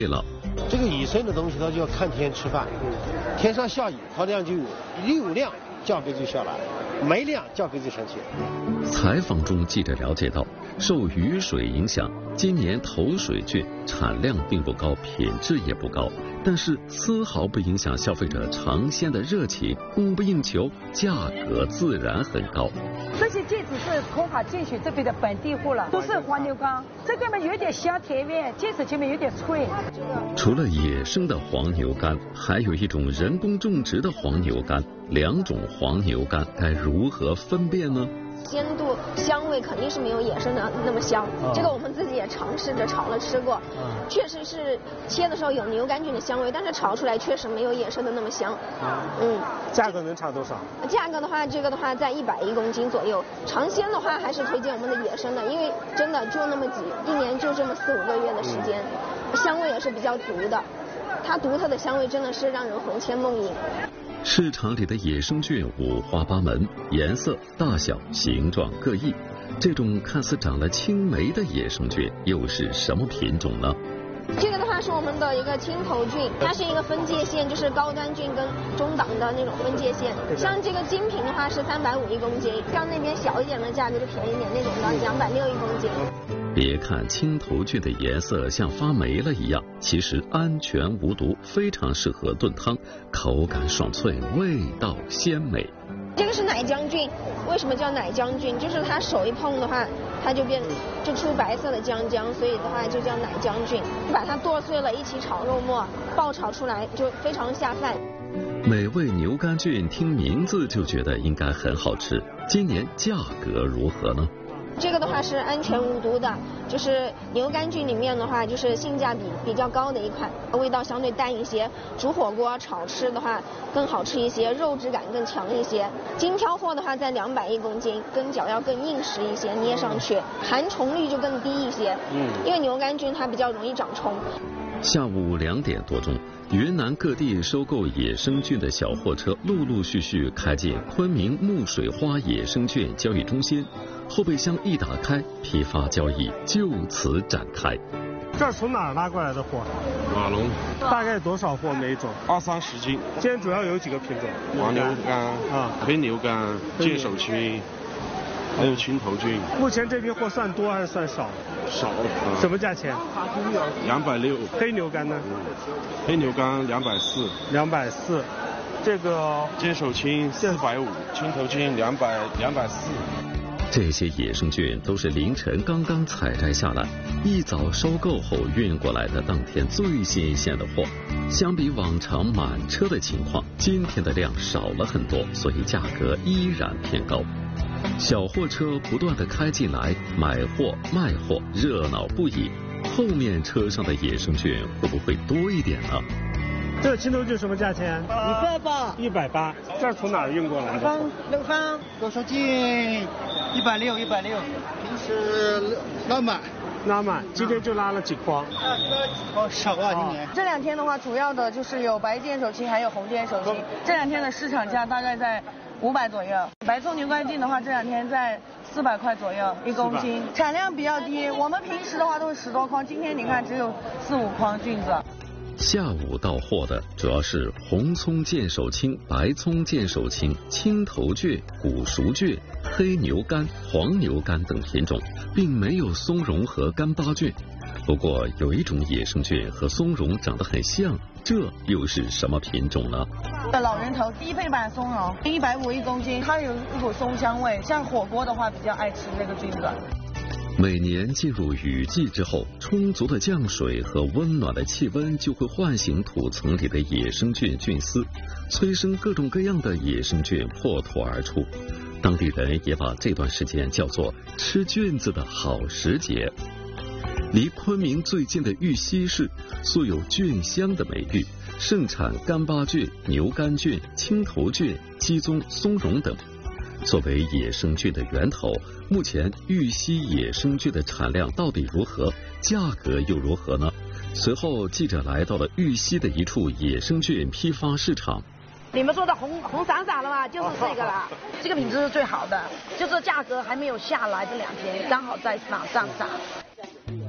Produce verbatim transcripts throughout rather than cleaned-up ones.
了。 这个野生的东西，它就要看天吃饭，天上下雨，它这样就有六量，价格就下来；没量，价格就上去。 采访中，记者了解到，受雨水影响，今年投水菌产量并不高，品质也不高，但是丝毫不影响消费者尝鲜的热情，供不应求，价格自然很高。 这些戒指是空海进取这边的本地货了，都是黄牛肝，这个嘛有点香甜味，戒指前面有点脆。 除了野生的黄牛肝，还有一种人工种植的黄牛肝，两种黄牛肝该如何分辨呢？ 鲜度、香味肯定是没有野生的那么香，啊、这个我们自己也尝试着炒了吃过，啊、确实是切的时候有牛肝菌的香味，但是炒出来确实没有野生的那么香。 啊、嗯，价格能差多少？ 价格的话，这个的话在一百一公斤左右。尝鲜的话，还是推荐我们的野生的，因为真的就那么几，一年就这么四五个月的时间，嗯、香味也是比较足的，它独特的香味真的是让人魂牵梦萦。 市场里的野生菌五花八门，颜色、大小、形状各异。这种看似长了青霉的野生菌又是什么品种呢？ 这个的话是我们的一个青头菌，它是一个分界线，就是高端菌跟中档的那种分界线。像这个精品的话是三百五一公斤，像那边小一点的价格就便宜点，那种的两百六一公斤。 别看青头菌的颜色像发霉了一样，其实安全无毒，非常适合炖汤，口感爽脆，味道鲜美。 这个是奶浆菌，为什么叫奶浆菌？就是它手一碰的话，它就变就出白色的浆浆，所以的话就叫奶浆菌。把它剁碎了，一起炒肉末，爆炒出来就非常下饭。 美味牛肝菌，听名字就觉得应该很好吃。今年价格如何呢？ 这个的话是安全无毒的，就是牛肝菌里面的话，就是性价比比较高的一款，味道相对淡一些，煮火锅炒吃的话更好吃一些，肉质感更强一些。精挑货的话在两百一公斤，根脚要更硬实一些，捏上去含虫率就更低一些。嗯，因为牛肝菌它比较容易长虫。 下午两点多钟，云南各地收购野生菌的小货车陆陆续续开进昆明木水花野生菌交易中心，后备箱一打开，批发交易就此展开。 这是从哪儿拉过来的货？ 马龙。 大概多少货每种？ 二三十斤。 今天主要有几个品种？ 黄牛肝啊， 黑牛肝、剑手青，还有青头菌。 目前这批货算多还是算少？ 少。嗯、 什么价钱？ 两百六。 黑牛肝呢？ 黑牛肝两百四。 两百四。这个剑手青四百五，青头菌两百两百四。 这些野生菌都是凌晨刚刚采摘下来，一早收购后运过来的当天最新鲜的货。相比往常满车的情况，今天的量少了很多，所以价格依然偏高。小货车不断的开进来，买货卖货，热闹不已。后面车上的野生菌会不会多一点呢？ 这个青头菌什么价钱？ 一百八。 一百八。这是从哪儿运过来的？ 方六方多少斤？一百六，一百六。平时拉满。 拉满。今天就拉了几筐？ 啊，好少啊，今年。 这两天的话，主要的就是有白剑手青，还有红剑手青。这两天的市场价大概在五百左右。白葱牛肝菌的话，这两天在四百块左右一公斤，产量比较低。我们平时的话都是十多筐，今天你看只有四五筐菌子。 下午到货的主要是红葱剑手青、白葱剑手青、青头菌、古熟菌、黑牛肝、黄牛肝等品种，并没有松茸和干巴菌。不过有一种野生菌和松茸长得很像，这又是什么品种呢？ 老人头低配版松茸，一百五一公斤，它有一股松香味，像火锅的话比较爱吃这个菌子。 每年进入雨季之后，充足的降水和温暖的气温就会唤醒土层里的野生菌菌丝，催生各种各样的野生菌破土而出。当地人也把这段时间叫做吃菌子的好时节。离昆明最近的玉溪市素有菌乡的美誉，盛产干巴菌、牛肝菌、青头菌、鸡枞、松茸等。作为野生菌的源头，目前玉溪野生菌的产量到底如何，价格又如何呢？随后记者来到了玉溪的一处野生菌批发市场。 你们说的红红闪闪的嘛，就是这个啦，这个品质是最好的，就是价格还没有下来，这两天刚好在往上涨。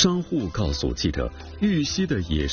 商户告诉记者，玉溪的野